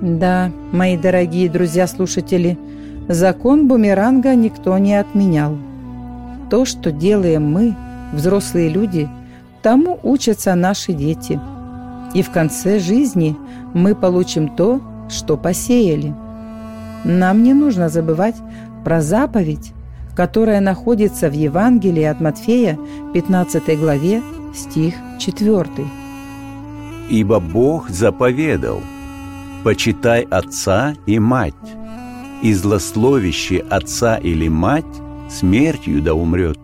Да, мои дорогие друзья-слушатели, закон бумеранга никто не отменял. То, что делаем мы, взрослые люди, тому учатся наши дети. И в конце жизни мы получим то, что посеяли. Нам не нужно забывать про заповедь, которая находится в Евангелии от Матфея, 15 главе, стих 4. «Ибо Бог заповедал: почитай отца и мать, и злословящий отца или мать смертью да умрет».